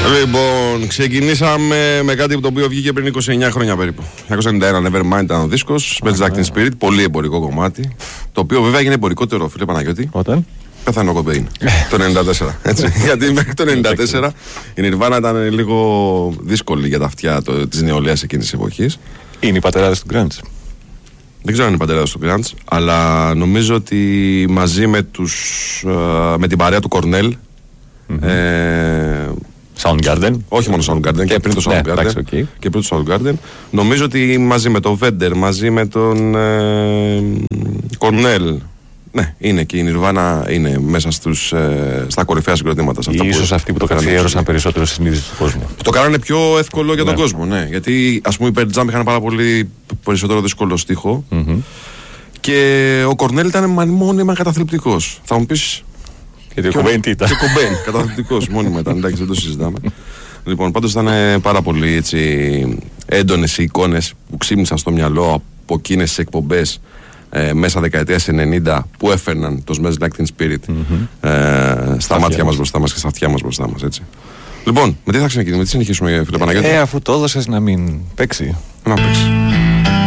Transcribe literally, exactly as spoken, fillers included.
Λοιπόν, ξεκινήσαμε με κάτι το οποίο βγήκε πριν είκοσι εννιά χρόνια περίπου. δεκαετία ενενήντα ένα, Nevermind ήταν ο δίσκος. Smells Like Teen Spirit, πολύ εμπορικό κομμάτι. Το οποίο βέβαια έγινε εμπορικότερο, φίλε Παναγιώτη. Όταν? Πέθανε ο Κομπέιν. Το ενενήντα τέσσερα. Έτσι. Γιατί μέχρι το ενενήντα τέσσερα η Nirvana ήταν λίγο δύσκολη για τα αυτιά της νεολαίας εκείνης της εποχής. Είναι οι πατεράδες του grunge. Δεν ξέρω αν είναι οι πατεράδες του grunge, αλλά νομίζω ότι μαζί με, τους, με την παρέα του Κορνέλ. Mm-hmm. Ε, Soundgarden. Όχι μόνο Soundgarden, και πριν το Soundgarden. Ναι, okay. Και πριν το Soundgarden. Νομίζω ότι μαζί με τον Vedder, μαζί με τον Κορνέλ. Ε, ναι, είναι και η Nirvana είναι μέσα στους, ε, στα κορυφαία συγκροτήματα. Ίσως αυτοί που το καθιέρωσαν περισσότερο στη συνείδηση του κόσμου. Το κάνανε πιο εύκολο για τον ναι. κόσμο, ναι. Γιατί ας πούμε οι Pearl Jam είχαν πάρα πολύ περισσότερο δύσκολο στίχο. Mm-hmm. Και ο Κορνέλ ήταν μόνιμα καταθλιπτικός. Θα μου πεις. Και ο Κομπέιν τι ήταν. Και ο Κομπέιν, καταθλιπτικός μόνιμα ήταν. Εντάξει, δεν το συζητάμε. Λοιπόν, πάντως ήταν πάρα πολύ έτσι, έντονες οι εικόνες που ξύπνησαν στο μυαλό από εκείνες τις εκπομπές. Ε, μέσα δεκαετίας ενενήντα που έφερναν το Smells Like Teen Spirit mm-hmm. ε, στα μάτια μας μπροστά μας και στα αυτιά μας μπροστά μας, έτσι. Λοιπόν, με τι θα ξεκινήσουμε, με τι συνεχίσουμε, φίλε Παναγιώτη? Ε, αφού το έδωσες να μην παίξει. Να παίξει.